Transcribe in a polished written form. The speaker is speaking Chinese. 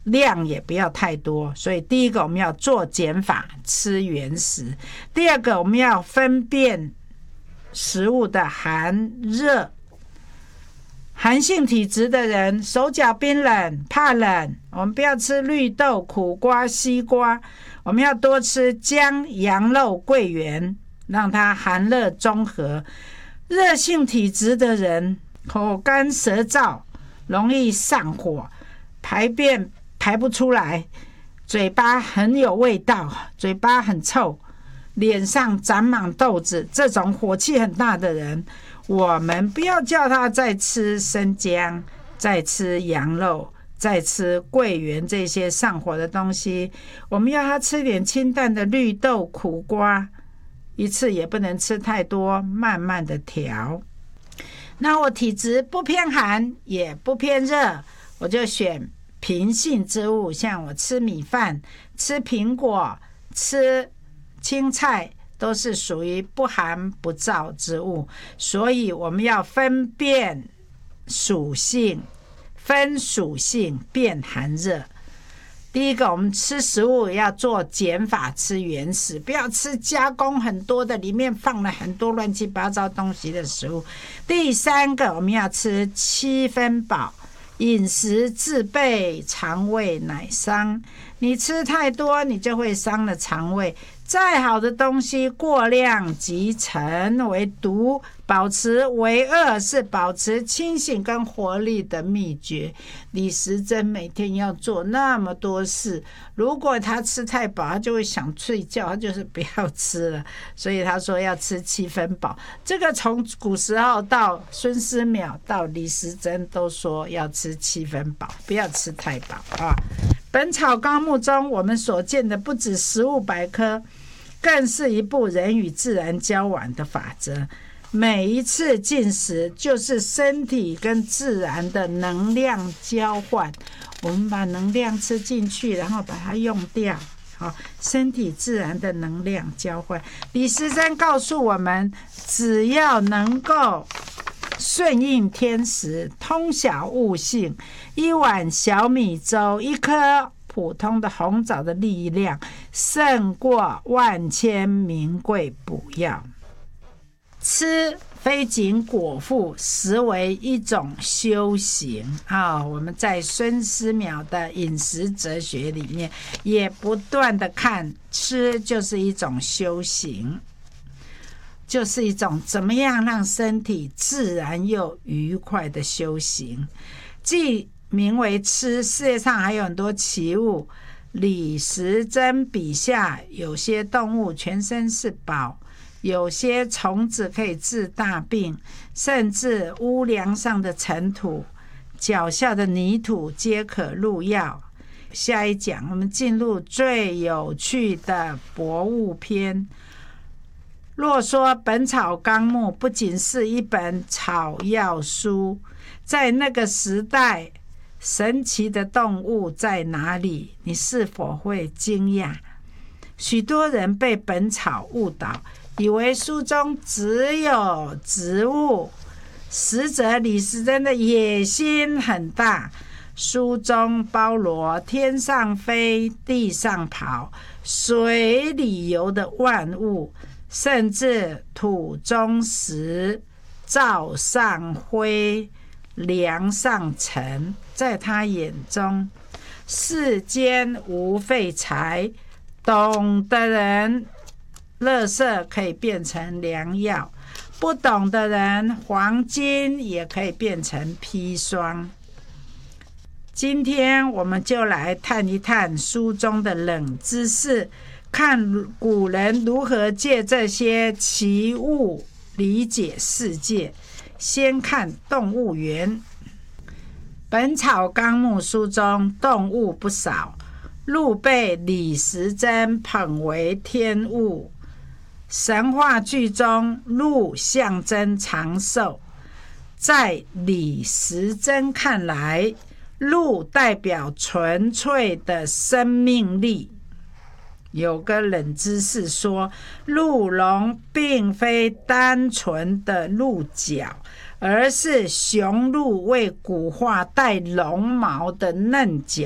量也不要太多。所以第一个我们要做减法，吃原食。第二个我们要分辨食物的寒热。寒性体质的人手脚冰冷怕冷，我们不要吃绿豆、苦瓜、西瓜，我们要多吃姜、羊肉、桂圆，让它寒热中和。热性体质的人口干舌燥，容易上火，排便排不出来，嘴巴很有味道，嘴巴很臭，脸上长满痘子，这种火气很大的人，我们不要叫他再吃生姜，再吃羊肉，再吃桂圆这些上火的东西，我们要他吃点清淡的绿豆、苦瓜，一次也不能吃太多，慢慢的调。那我体质不偏寒也不偏热，我就选平性之物，像我吃米饭、吃苹果、吃青菜，都是属于不寒不燥之物。所以我们要分辨属性，分属性辨寒热。第一个，我们吃食物要做减法，吃原始，不要吃加工很多的，里面放了很多乱七八糟东西的食物。第三个，我们要吃7分饱，饮食自备，肠胃乃伤。你吃太多，你就会伤了肠胃。再好的东西，过量即成为毒，保持为恶，是保持清醒跟活力的秘诀。李时珍每天要做那么多事，如果他吃太饱，他就会想睡觉，他就是不要吃了。所以他说要吃7分饱。这个从古时候到孙思邈到李时珍都说要吃7分饱，不要吃太饱啊。本草纲目中我们所见的不止食物百科，更是一部人与自然交往的法则。每一次进食就是身体跟自然的能量交换，我们把能量吃进去，然后把它用掉。好，身体自然的能量交换。李时珍告诉我们，只要能够顺应天时，通晓物性，一碗小米粥，一颗普通的红枣的力量，胜过万千名贵补药。吃非仅果腹，实为一种修行我们在孙思邈的饮食哲学里面，也不断的看吃就是一种修行，就是一种怎么样让身体自然又愉快的修行。既名为吃，世界上还有很多奇物。李时珍笔下有些动物全身是宝，有些虫子可以治大病，甚至屋梁上的尘土、脚下的泥土皆可入药。下一讲我们进入最有趣的博物篇。若说《本草纲目》不仅是一本草药书，在那个时代神奇的动物在哪里？你是否会惊讶？许多人被本草误导，以为书中只有植物，实则李时珍的野心很大，书中包罗天上飞、地上跑、水里游的万物，甚至土中石、灶上灰、梁上尘。在他眼中，世间无废材，懂的人垃圾可以变成良药，不懂的人黄金也可以变成砒霜。今天我们就来探一探书中的冷知识，看古人如何借这些奇物理解世界。先看动物园。本草纲目书中动物不少，鹿被李时珍捧为天物。神话剧中，鹿象征长寿，在李时珍看来，鹿代表纯粹的生命力。有个冷知识说，鹿茸并非单纯的鹿角，而是雄鹿为骨化带绒毛的嫩角。